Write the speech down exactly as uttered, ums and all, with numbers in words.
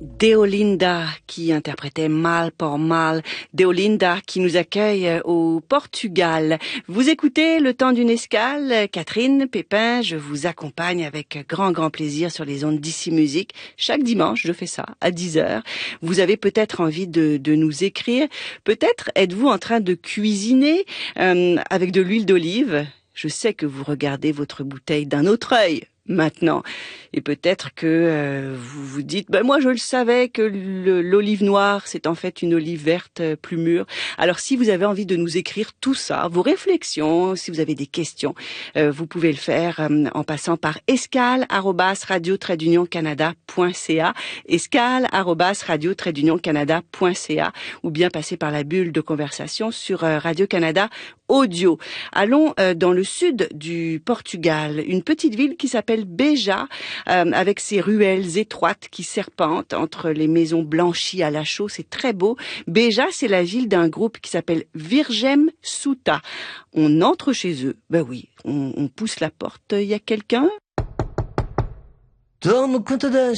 Deolinda qui interprétait Mal por Mal, Deolinda qui nous accueille au Portugal. Vous écoutez Le Temps d'une escale, Catherine Pépin, je vous accompagne avec grand grand plaisir sur les ondes d'Ici Musique. Chaque dimanche, je fais ça à dix heures. Vous avez peut-être envie de, de nous écrire, peut-être êtes-vous en train de cuisiner euh, avec de l'huile d'olive. Je sais que vous regardez votre bouteille d'un autre œil maintenant. Et peut-être que euh, vous vous dites, ben moi je le savais que le, l'olive noire, c'est en fait une olive verte euh, plus mûre. Alors si vous avez envie de nous écrire tout ça, vos réflexions, si vous avez des questions, euh, vous pouvez le faire euh, en passant par escale arobase radio trait d'union canada point c a, escale arobase radio trait d'union canada point c a, ou bien passer par la bulle de conversation sur euh, Radio-Canada Audio. Allons euh, dans le sud du Portugal, une petite ville qui s'appelle Beja, euh, avec ses ruelles étroites qui serpentent entre les maisons blanchies à la chaux. C'est très beau. Beja, c'est la ville d'un groupe qui s'appelle Virgem Suta. On entre chez eux. Ben oui, on, on pousse la porte. Il y a quelqu'un? Toma conta das